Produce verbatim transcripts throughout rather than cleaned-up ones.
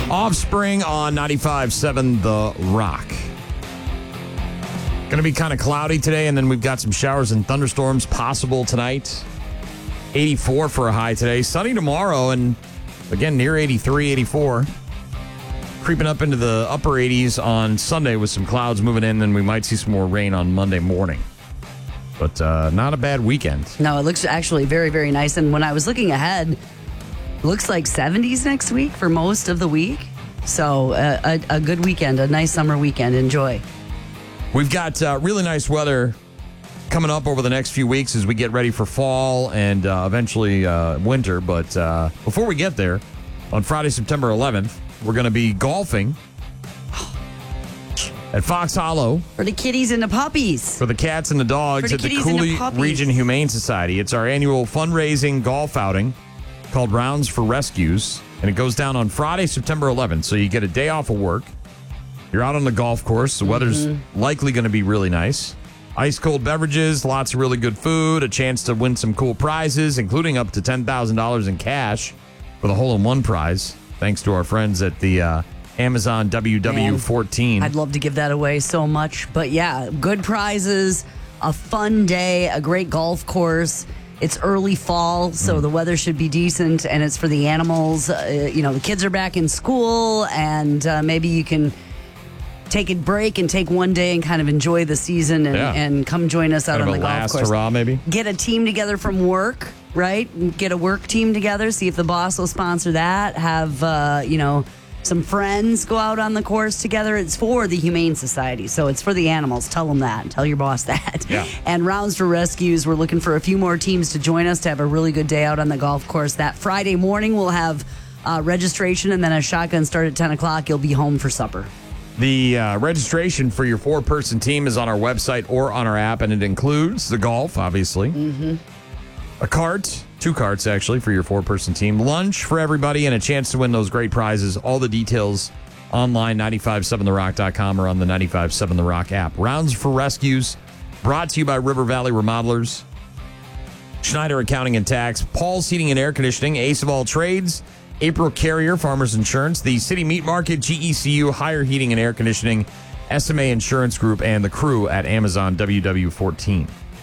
Offspring on ninety-five point seven The Rock. Going to be kind of cloudy today, and then we've got some showers and thunderstorms possible tonight. eighty-four for a high today. Sunny tomorrow, and again, near eighty-three, eighty-four. Creeping up into the upper eighties on Sunday with some clouds moving in, and we might see some more rain on Monday morning. But uh, not a bad weekend. No, it looks actually very, very nice. And when I was looking ahead, it looks like seventies next week for most of the week. So uh, a, a good weekend, a nice summer weekend. Enjoy. We've got uh, really nice weather coming up over the next few weeks as we get ready for fall and uh, eventually uh, winter. But uh, before we get there, on Friday, September eleventh, we're going to be golfing at Fox Hollow. For the kitties and the puppies. For the cats and the dogs the at the kitties and the Cooley puppies. Region Humane Society. It's our annual fundraising golf outing called Rounds for Rescues. And it goes down on Friday, September eleventh. So you get a day off of work. You're out on the golf course. The weather's mm-hmm. likely going to be really nice. Ice cold beverages, lots of really good food, a chance to win some cool prizes, including up to ten thousand dollars in cash for the hole-in-one prize, thanks to our friends at the uh, Amazon W W fourteen. I'd love to give that away so much. But yeah, good prizes, a fun day, a great golf course. It's early fall, so mm. the weather should be decent, and it's for the animals. Uh, you know, the kids are back in school, and uh, maybe you can take a break and take one day and kind of enjoy the season and, yeah. and come join us out kind on of the a golf last course. Hurrah, maybe? Get a team together from work, right? Get a work team together, see if the boss will sponsor that. Have, uh, you know, some friends go out on the course together. It's for the Humane Society, so it's for the animals. Tell them that. Tell your boss that. Yeah. And Rounds for Rescues, we're looking for a few more teams to join us to have a really good day out on the golf course. That Friday morning, we'll have uh, registration, and then a shotgun start at ten o'clock. You'll be home for supper. The uh, registration for your four-person team is on our website or on our app, and it includes the golf, obviously. Mm-hmm. A cart, two carts, actually, for your four-person team. Lunch for everybody and a chance to win those great prizes. All the details online, nine five seven the rock dot com or on the nine five seven The Rock app. Rounds for Rescues, brought to you by River Valley Remodelers, Schneider Accounting and Tax, Paul's Heating and Air Conditioning, Ace of All Trades, April Carrier, Farmers Insurance, the City Meat Market, G E C U, Higher Heating and Air Conditioning, S M A Insurance Group, and the crew at Amazon W W fourteen.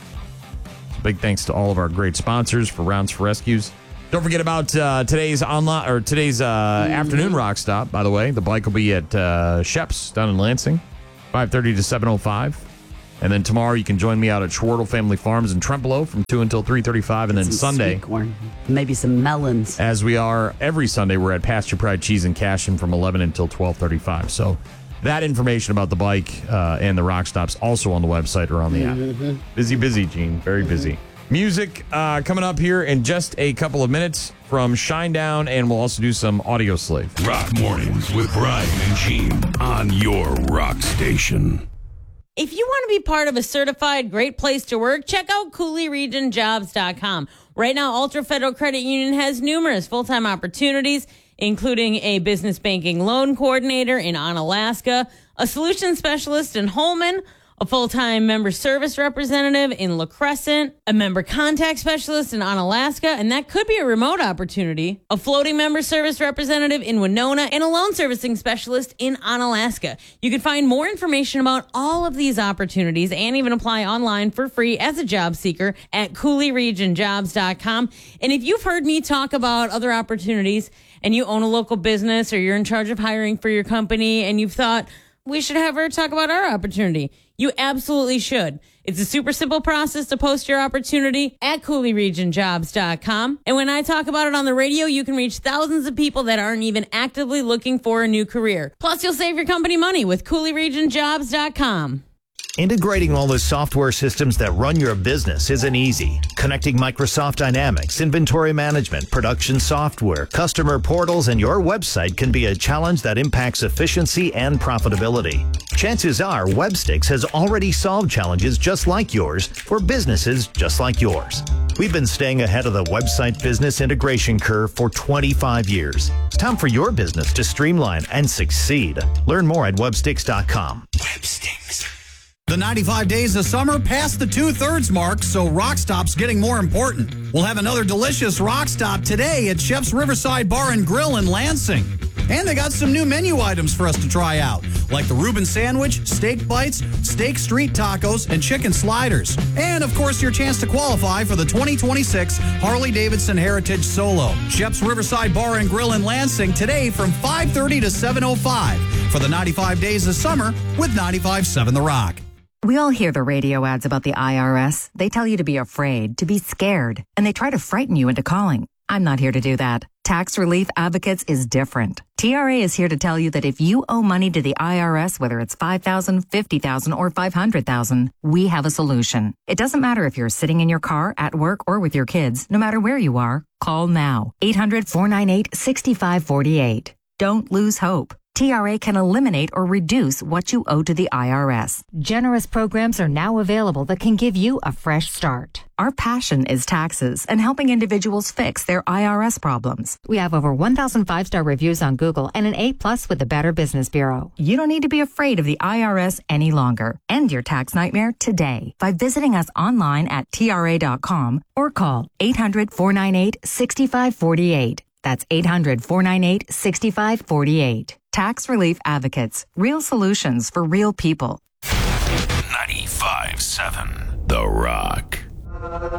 Big thanks to all of our great sponsors for Rounds for Rescues. Don't forget about uh, today's online or today's uh, mm-hmm. afternoon rock stop. By the way, the bike will be at uh, Shep's down in Lansing, five thirty to seven oh five. And then tomorrow you can join me out at Schwartle Family Farms in Trempolo from two until three thirty-five. And then Sunday, corn, maybe some melons. As we are every Sunday, we're at Pasture Pride Cheese and Cashin from eleven until twelve thirty-five. So that information about the bike uh, and the rock stops also on the website or on the mm-hmm. app. Busy, busy, Gene. Very mm-hmm. busy. Music uh, coming up here in just a couple of minutes from Shinedown, and we'll also do some Audio Slave. Rock Mornings with Brian and Gene on your rock station. If you want to be part of a certified great place to work, check out Cooley Region Jobs dot com. Right now, Ultra Federal Credit Union has numerous full-time opportunities, including a business banking loan coordinator in Onalaska, a solution specialist in Holman, a full-time member service representative in La Crescent, a member contact specialist in Onalaska, and that could be a remote opportunity, a floating member service representative in Winona, and a loan servicing specialist in Onalaska. You can find more information about all of these opportunities and even apply online for free as a job seeker at Cooley Region Jobs dot com. And if you've heard me talk about other opportunities and you own a local business or you're in charge of hiring for your company and you've thought, we should have her talk about our opportunity, you absolutely should. It's a super simple process to post your opportunity at Cooley Region Jobs dot com. And when I talk about it on the radio, you can reach thousands of people that aren't even actively looking for a new career. Plus, you'll save your company money with Cooley Region Jobs dot com. Integrating all the software systems that run your business isn't easy. Connecting Microsoft Dynamics, inventory management, production software, customer portals, and your website can be a challenge that impacts efficiency and profitability. Chances are Webstix has already solved challenges just like yours for businesses just like yours. We've been staying ahead of the website business integration curve for twenty-five years. It's time for your business to streamline and succeed. Learn more at webstix dot com. Webstix. The ninety-five days of summer passed the two-thirds mark, so Rock Stop's getting more important. We'll have another delicious Rock Stop today at Chef's Riverside Bar and Grill in Lansing. And they got some new menu items for us to try out, like the Reuben sandwich, steak bites, steak street tacos, and chicken sliders. And, of course, your chance to qualify for the twenty twenty-six Harley-Davidson Heritage Solo. Shep's Riverside Bar and Grill in Lansing today from five thirty to seven oh five for the ninety-five Days of Summer with ninety-five point seven The Rock. We all hear the radio ads about the I R S. They tell you to be afraid, to be scared, and they try to frighten you into calling. I'm not here to do that. Tax Relief Advocates is different. T R A is here to tell you that if you owe money to the I R S, whether it's five thousand dollars, fifty thousand dollars, or five hundred thousand dollars, we have a solution. It doesn't matter if you're sitting in your car, at work, or with your kids. No matter where you are, call now. eight hundred, four nine eight, six five four eight. Don't lose hope. T R A can eliminate or reduce what you owe to the I R S. Generous programs are now available that can give you a fresh start. Our passion is taxes and helping individuals fix their I R S problems. We have over one thousand five-star reviews on Google and an A plus with the Better Business Bureau. You don't need to be afraid of the I R S any longer. End your tax nightmare today by visiting us online at T R A dot com or call eight hundred, four nine eight, six five four eight. That's eight hundred, four nine eight, six five four eight. Tax Relief Advocates. Real solutions for real people. ninety-five point seven The Rock.